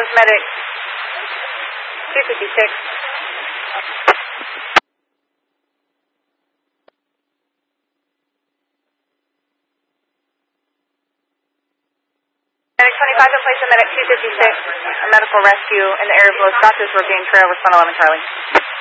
medic 256. Medic 25 to place a medic 256, a medical rescue in the area of Los Gatos, Rogaine Trail, respond 11 Charlie.